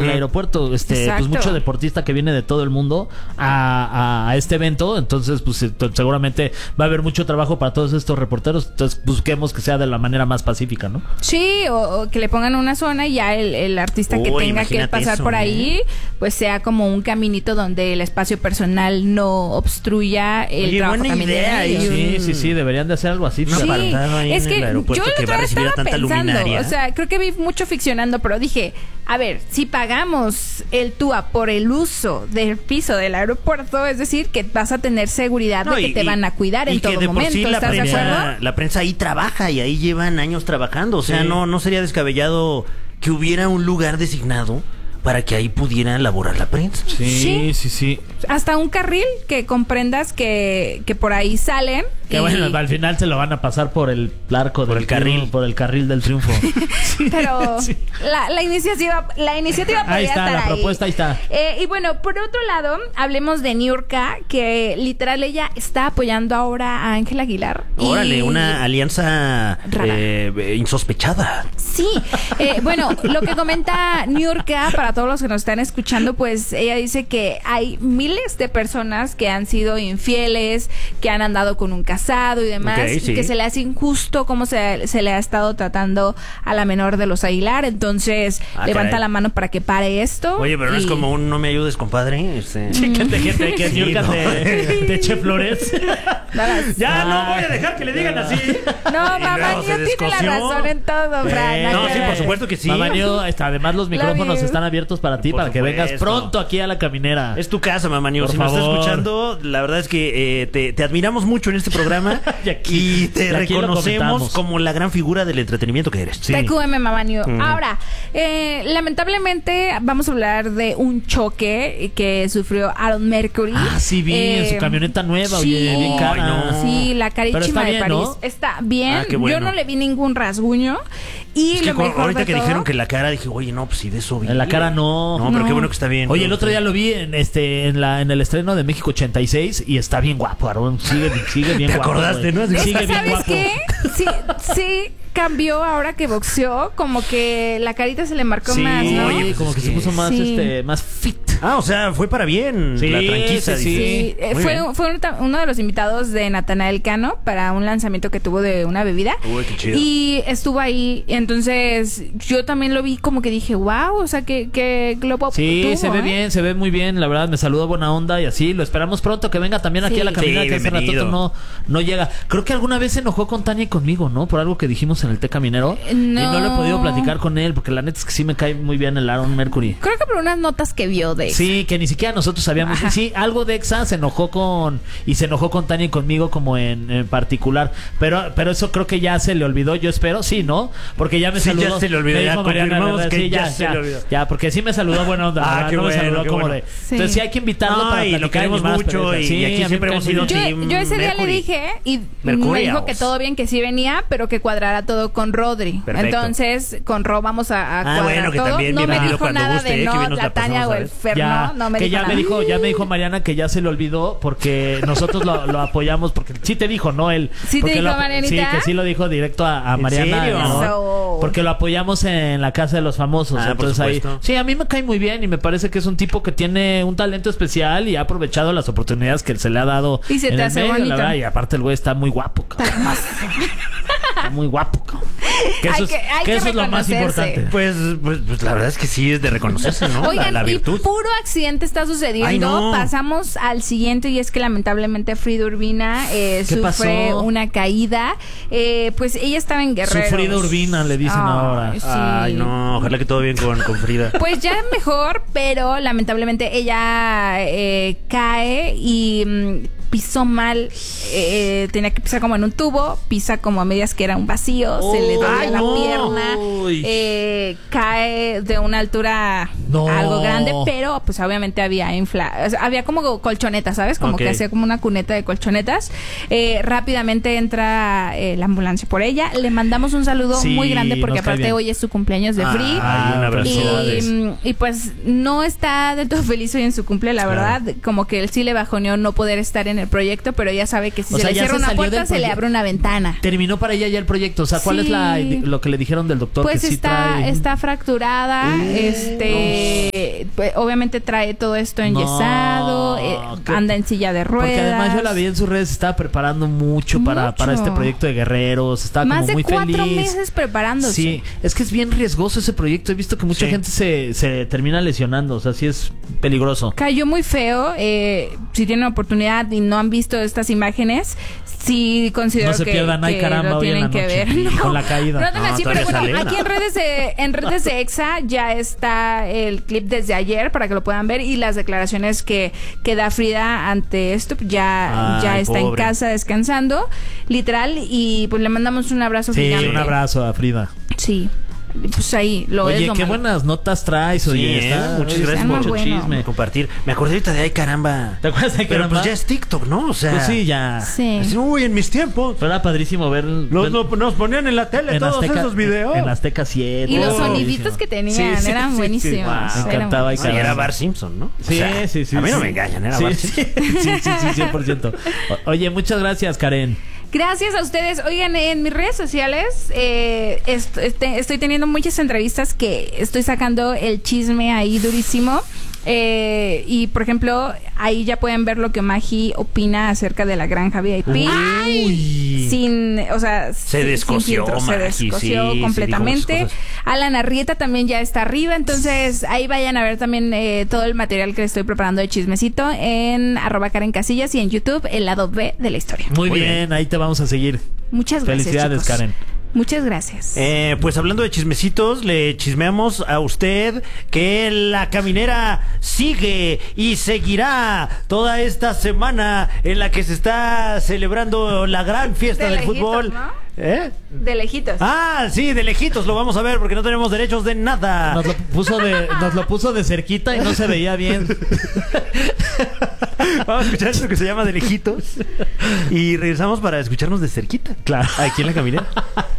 el aeropuerto. Pues mucho deportista que viene de todo el mundo a este evento. Entonces, pues seguramente va a haber mucho trabajo para todos estos reporteros. Entonces, busquemos que sea de la manera más pacífica, ¿no? Sí, o que le pongan una zona y ya el artista que tenga que pasar por ahí, pues sea como un caminito donde el espacio personal no obstruya el trabajo buena también idea, de ellos. Sí, deberían de hacer algo así. Sí, es que yo que va a recibir a tanta luminaria. O sea, creo que vi mucho ficcionando, pero dije, a ver, si pagamos el TUA por el uso del piso del aeropuerto, es decir, que vas a tener seguridad de que te van a cuidar en todo momento. Sí, ¿Estás de acuerdo? La prensa ahí trabaja y ahí llevan años trabajando. O sea, no sería descabellado que hubiera un lugar designado para que ahí pudiera laborar la prensa. Sí. Hasta un carril que comprendas que por ahí salen. Que bueno, al final se lo van a pasar por el arco del carril, por el carril del triunfo. Pero la iniciativa podría ahí está, estar la propuesta ahí está. Y bueno, por otro lado, hablemos de Niurka, que literal ella está apoyando ahora a Ángel Aguilar. Órale, una alianza insospechada. Sí, bueno, lo que comenta Niurka, para todos los que nos están escuchando, pues ella dice que hay miles de personas que han sido infieles, que han andado con un casado y demás, que se le hace injusto cómo se le ha estado tratando a la menor de los Aguilar. Entonces levanta la mano para que pare esto. Oye, pero no es como un no me ayudes, compadre. Que Niurka te eche flores. Ya no voy a dejar que le digan así. No, mamá, yo tiene la razón en todo, Fran. No, sí, por supuesto que sí. Mamá, además los micrófonos están abiertos para ti, para que vengas pronto aquí a la caminera. Es tu casa, mamá. Si nos estás escuchando, la verdad es que te admiramos mucho en este programa y te reconocemos como la gran figura del entretenimiento que eres. TQM, mamá. Ahora, lamentablemente vamos a hablar de un choque que sufrió Aaron Mercury. Sí, vi en su camioneta nueva, oye, bien cara. Sí, la carísima de París. ¿No? Está bien. Bueno. Yo no le vi ningún rasguño. Y es que ahorita que dijeron que la cara, dije, oye, no, pues sí, de eso vi. En la cara no. No, pero qué bueno que está bien. Oye, el otro día lo vi en el estreno de México 86 y está bien guapo, Aaron. Sigue bien guapo. ¿Te acordaste, no? Sigue bien guapo. ¿Sabes qué? Sí, cambió ahora que boxeó, como que la carita se le marcó más, ¿no? Oye, como que se puso más más fit. O sea, fue para bien la tranquisa. Sí. Fue uno de los invitados de Natanael Cano para un lanzamiento que tuvo de una bebida. Uy, qué chido. Y estuvo ahí, entonces yo también lo vi como que dije, wow, o sea, que globo tuvo, se ve bien, se ve muy bien, la verdad, me saludó buena onda y así, lo esperamos pronto que venga también aquí a la caminera, que hace ratito no llega. Creo que alguna vez se enojó con Tania y conmigo, ¿no? Por algo que dijimos en el Té Caminero. No. Y no lo he podido platicar con él, porque la neta es que sí me cae muy bien el Aaron Mercury. Creo que por unas notas que vio de Exa. Sí, que ni siquiera nosotros sabíamos. Ajá. Sí, algo de Exa se enojó con Tania y conmigo como en particular. Pero eso creo que ya se le olvidó, yo espero. Sí, ¿no? Porque ya me saludó. Ya se le olvidó. Ya confirmamos que ya se le olvidó. Ya, porque sí me saludó buena onda. Qué no bueno, me saludó como de... Sí. Entonces sí hay que invitarlo para y lo queremos mucho. Y aquí siempre hemos sido team yo ese día le dije y me dijo que todo bien, que sí venía, pero que cuadrara todo con Rodri. Perfecto. Entonces con Ro vamos a cuadrar bueno, que todo. también no me bienvenido dijo cuando nada guste, de que la Tania o el Ferno. No me que dijo ya nada. Ya me dijo Mariana que ya se le olvidó porque nosotros lo apoyamos, porque sí te dijo, ¿no? Él. ¿Sí te dijo Marianita? Sí, que sí lo dijo directo a Mariana. ¿En serio? ¿No? Porque lo apoyamos en la Casa de los Famosos. Entonces ahí. Sí, a mí me cae muy bien y me parece que es un tipo que tiene un talento especial y ha aprovechado las oportunidades que se le ha dado. Y se te hace medio, bonito. La verdad, y aparte el güey está muy guapo, cabrón. Está muy guapo, cabrón. Que eso es lo más importante. Pues la verdad es que sí es de reconocerse, ¿no? Oigan, la virtud. Y puro accidente está sucediendo. Ay, no. Pasamos al siguiente y es que lamentablemente Frida Urbina sufre una caída. Pues ella estaba en Guerrero. Frida Urbina le dicen ahora. Sí. Ay, no, ojalá que todo bien con Frida. Pues ya mejor, pero lamentablemente ella cae y pisó mal, tenía que pisar como en un tubo, pisa como a medias que era un vacío, se le dolía la pierna, cae de una altura algo grande, pero pues obviamente había había como colchonetas, ¿sabes? Como que hacía como una cuneta de colchonetas. Rápidamente entra la ambulancia por ella, le mandamos un saludo muy grande porque aparte hoy es su cumpleaños de Free. Un abrazo. Y pues no está del todo feliz hoy en su cumple, la verdad, como que él sí le bajoneó no poder estar en el proyecto, pero ella sabe que si se le cierra una puerta se le abre una ventana. Terminó para ella ya el proyecto, o sea, ¿cuál es lo que le dijeron del doctor? Pues que está fracturada, obviamente trae todo esto enyesado, anda en silla de ruedas. Porque además yo la vi en sus redes, estaba preparando mucho. Para este proyecto de Guerreros, estaba más como muy feliz. Más de 4 meses preparándose. Sí, es que es bien riesgoso ese proyecto. He visto que mucha gente se termina lesionando, o sea, sí es peligroso. Cayó muy feo. Si tienen oportunidad y no han visto estas imágenes, sí considero no se pierdan, ay caramba, lo tienen que ver. No, con la caída. No, así, pero bueno, aquí en redes de EXA ya está el clip desde ayer para que lo puedan ver, y las declaraciones que da Frida ante esto. Ya está en casa descansando, literal, y pues le mandamos un abrazo gigante. Sí, un abrazo a Frida. Sí. Pues ahí lo Oye, es. Qué buenas notas traes, oye. Muchas gracias por mucho chisme. Compartir. Me acordé ahorita de ay caramba. ¿Te acuerdas de caramba? Pero pues ya es TikTok, ¿no? O sea. Pues sí, ya. Sí. Así, uy, en mis tiempos. Pero era padrísimo ver. Nos ponían en la tele todos esos videos. En Azteca 7. Y los soniditos que tenían eran buenísimos. Me encantaba. Sí, era Bart Simpson, ¿no? Sí, o sea, sí. A mí no me engañan, era Bart Simpson. Sí, 100%. Oye, muchas gracias, Karen. Gracias a ustedes. Oigan, en mis redes sociales estoy teniendo muchas entrevistas que estoy sacando el chisme ahí durísimo. Y por ejemplo, ahí ya pueden ver lo que Magi opina acerca de la granja VIP. Se descoció completamente. Alan Arrieta también ya está arriba, entonces ahí vayan a ver también todo el material que les estoy preparando de chismecito en @KarenCasillas y en YouTube, el lado B de la historia. Muy bien, ahí te vamos a seguir. Muchas gracias. Felicidades, chicos. Karen. Muchas gracias. Pues hablando de chismecitos, le chismeamos a usted que la caminera sigue y seguirá toda esta semana en la que se está celebrando la gran fiesta del fútbol. ¿No? De lejitos. Ah, sí, de lejitos lo vamos a ver porque no tenemos derechos de nada. Nos lo puso de cerquita y no se veía bien. Vamos a escuchar esto que se llama de lejitos y regresamos para escucharnos de cerquita. Claro. Aquí en la caminera.